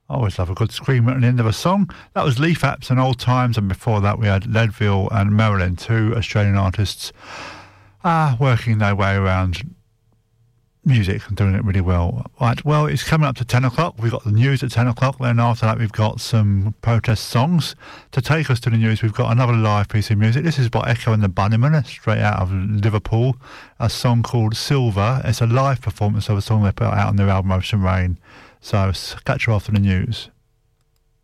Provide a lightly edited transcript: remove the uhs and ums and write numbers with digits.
I always love a good scream at the end of a song. That was Leaf Apps and Old Times, and before that we had Leadville and Marilyn, two Australian artists working their way around music and doing it really well. Right, well, it's coming up to 10 o'clock. We've got the news at 10 o'clock. Then after that we've got some protest songs. To take us to the news, we've got another live piece of music. This is by Echo and the Bunnymen, straight out of Liverpool. A song called Silver. It's a live performance of a song they put out on their album Ocean Rain. So catch you after the news.